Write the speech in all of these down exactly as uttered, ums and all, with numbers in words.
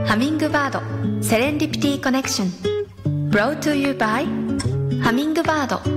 ハミングバードセレンディピティコネクション Brought to you by ハミングバード。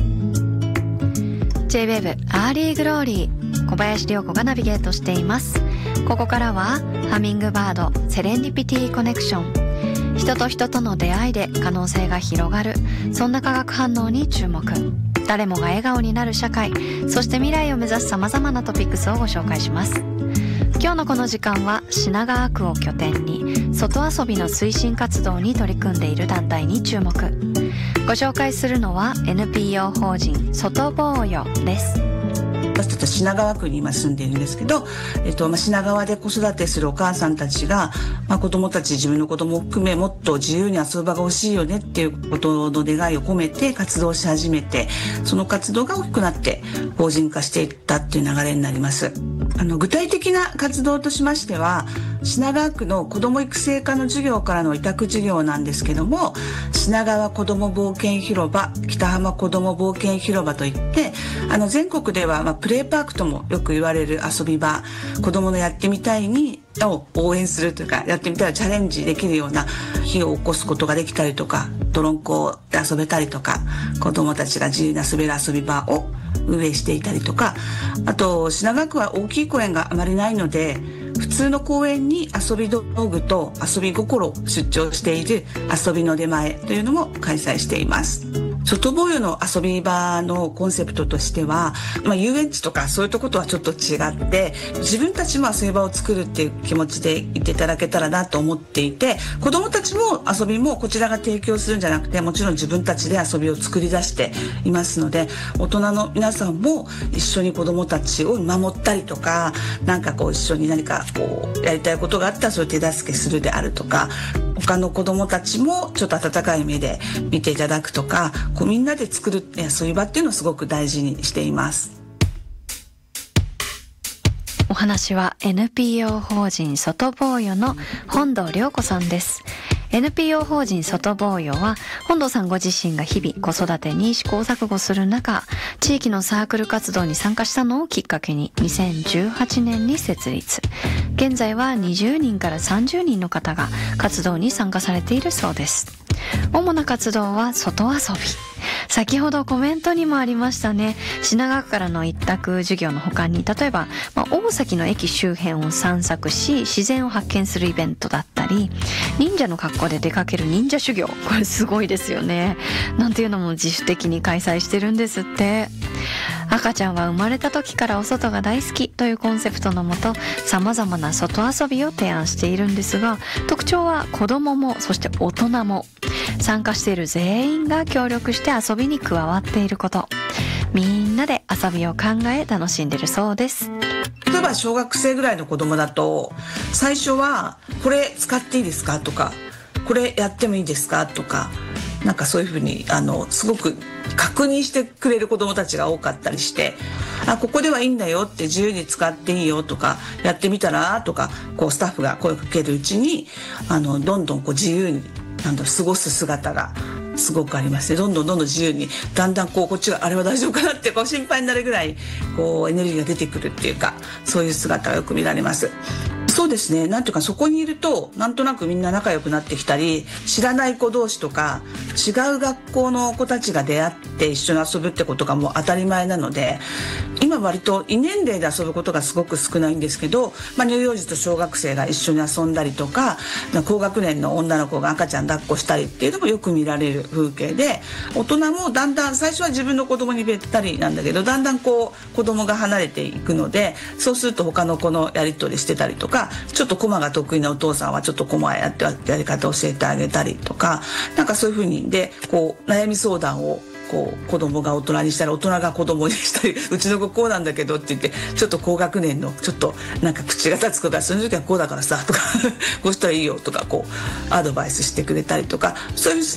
ジェイウェーブ アーリーグローリー、小林涼子がナビゲートしています。ここからはハミングバードセレンディピティコネクション、人と人との出会いで可能性が広がる、そんな化学反応に注目。誰もが笑顔になる社会、そして未来を目指すさまざまなトピックスをご紹介します。今日のこの時間は品川区を拠点に外遊びの推進活動に取り組んでいる団体に注目。ご紹介するのは エヌピーオー 法人外坊よです。 私たちは品川区に今住んでいるんですけど、えっとまあ、品川で子育てするお母さんたちが、まあ、子供たち、自分の子供を含めもっと自由に遊ぶ場が欲しいよねっていうことの願いを込めて活動し始めて、その活動が大きくなって法人化していったっていう流れになります。あの具体的な活動としましては、品川区の子ども育成課の授業からの委託事業なんですけども、品川子ども冒険広場、北浜子ども冒険広場といって、あの全国では、まあ、プレイパークともよく言われる遊び場、子どものやってみたいにを応援するというか、やってみたらチャレンジできるような日を起こすことができたりとか、泥んこで遊べたりとか、子どもたちが自由に遊べる遊び場を運営していたりとか、あと品川区は大きい公園があまりないので、普通の公園に遊び道具と遊び心を出張している遊びの出前というのも開催しています。外坊よの遊び場のコンセプトとしては、まあ、遊園地とかそういうとことはちょっと違って、自分たちも遊び場を作るっていう気持ちでいていただけたらなと思っていて、子どもたちも遊びもこちらが提供するんじゃなくて、もちろん自分たちで遊びを作り出していますので、大人の皆さんも一緒に子どもたちを見守ったりとか、なんかこう一緒に何かこうやりたいことがあったらそれを手助けするであるとか、他の子どもたちもちょっと温かい目で見ていただくとか、こうみんなで作る遊び場っていうのをすごく大事にしています。 お話は エヌピーオー 法人外坊よの本堂涼子さんです。エヌピーオー 法人外坊よは、本堂さんご自身が日々子育てに試行錯誤する中、地域のサークル活動に参加したのをきっかけににせんじゅうはちねんに設立。現在はにじゅうにんからさんじゅうにんの方が活動に参加されているそうです。主な活動は外遊び。先ほどコメントにもありましたね。品川区からの一択授業の他に、例えば、まあ、大崎の駅周辺を散策し自然を発見するイベントだったり、忍者の格好で出かける忍者修行、これすごいですよね。なんていうのも自主的に開催してるんですって。赤ちゃんは生まれた時からお外が大好きというコンセプトのもと、様々な外遊びを提案しているんですが、特徴は子供もそして大人も参加している全員が協力して遊びに加わっていること。みんなで遊びを考え楽しんでるそうです。 例えば小学生ぐらいの子供だと、最初はこれ使っていいですかとか、これやってもいいですかとか、なんかそういうふうにあのすごく確認してくれる子どもたちが多かったりして、あ、ここではいいんだよって、自由に使っていいよとか、やってみたらとか、こうスタッフが声をかけるうちに、あのどんどんこう自由になんだ過ごす姿がすごくありますね。どんどんどんどん自由に、だんだんこうこっちがあれは大丈夫かなってこう心配になるぐらいこうエネルギーが出てくるっていうか、そういう姿がよく見られます。そうですね、なんていうかそこにいるとなんとなくみんな仲良くなってきたり、知らない子同士とか違う学校の子たちが出会って一緒に遊ぶってことがもう当たり前なので、今割と異年齢で遊ぶことがすごく少ないんですけど、まあ、乳幼児と小学生が一緒に遊んだりとか、高学年の女の子が赤ちゃん抱っこしたりっていうのもよく見られる風景で、大人もだんだん最初は自分の子供にべったりなんだけど、だんだんこう子供が離れていくので、そうすると他の子のやり取りしてたりとか、ちょっとコマが得意なお父さんはちょっとコマやってやり方教えてあげたりとか、なんかそういう風にでこう悩み相談をこう子供が大人にしたり、大人が子供にしたり、うちの子こうなんだけどって言って、ちょっと高学年のちょっとなんか口が立つ子が、その時はこうだからさとかこうしたらいいよとか、こうアドバイスしてくれたりとか、そういう